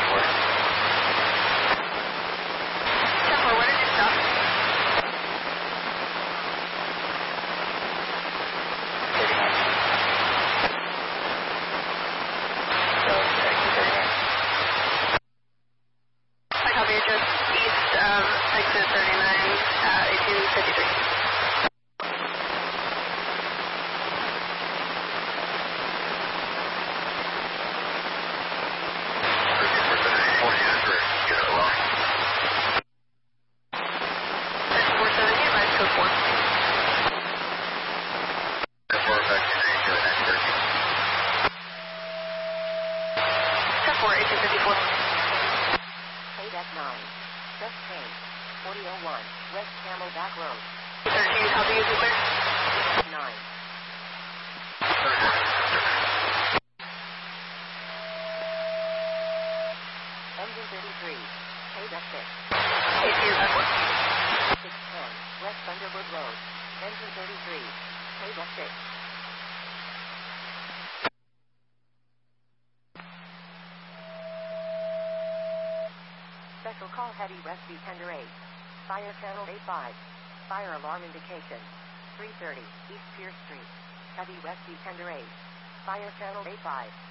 where did you stop? I copy you, just east exit 39 at 1853. Deck 9. Just change. 4001. West Camelback Road. 13, copy you, clear. 9. Engine 33. Deck 6. 18, backward. 610. West Thunderbird Road. Engine 33. Deck 6. Special call heavy rescue tender 8. Fire channel 85. Fire alarm indication. 330 East Pierce Street. Heavy rescue tender 8. Fire channel 85.